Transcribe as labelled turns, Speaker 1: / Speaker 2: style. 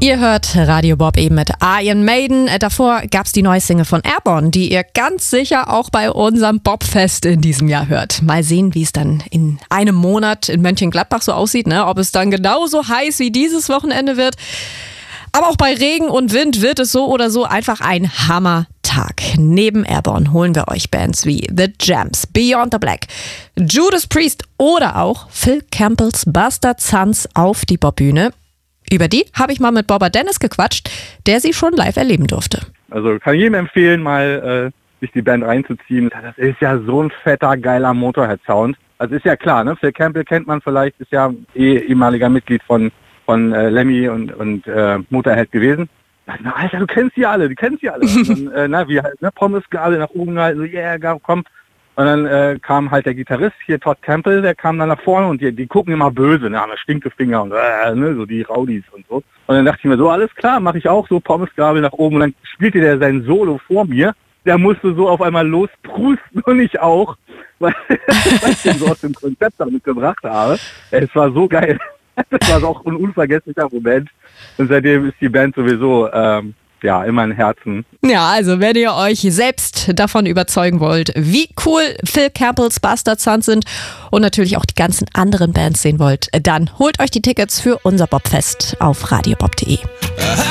Speaker 1: Ihr hört Radio Bob eben mit Iron Maiden. Davor gab es die neue Single von Airborne, die ihr ganz sicher auch bei unserem Bobfest in diesem Jahr hört. Mal sehen, wie es dann in einem Monat in Mönchengladbach so aussieht, ne? Ob es dann genauso heiß wie dieses Wochenende wird. Aber auch bei Regen und Wind wird es so oder so einfach ein Hammertag. Neben Airborne holen wir euch Bands wie The Jams, Beyond the Black, Judas Priest oder auch Phil Campbells Bastard Sons auf die Bobbühne. Über die habe ich mal mit Bobber Dennis gequatscht, der sie schon live erleben durfte.
Speaker 2: Also kann jedem empfehlen, mal sich die Band reinzuziehen. Das ist ja so ein fetter, geiler Motorhead-Sound. Also ist ja klar, ne? Phil Campbell kennt man vielleicht, ist ja ehemaliger Mitglied von Lemmy und Motorhead gewesen. Na, Alter, du kennst die alle. Und dann, wie halt, ne, Pommes gerade nach oben gehalten, so, yeah, komm. Und dann kam halt der Gitarrist, hier Todd Campbell, der kam dann nach vorne und die gucken immer böse, ne, haben Stinkefinger und ne, so die Rowdies und so. Und dann dachte ich mir so, alles klar, mache ich auch so, Pommesgabel nach oben. Und dann spielte der sein Solo vor mir. Der musste so auf einmal losprusten und ich auch, weil ich den so aus dem Konzept damit gebracht habe. Es war so geil. Das war auch ein unvergesslicher Moment. Und seitdem ist die Band sowieso in meinem Herzen.
Speaker 1: Ja, also wenn ihr euch selbst davon überzeugen wollt, wie cool Phil Campbells Bastard Sons sind und natürlich auch die ganzen anderen Bands sehen wollt, dann holt euch die Tickets für unser Bobfest auf radiobob.de.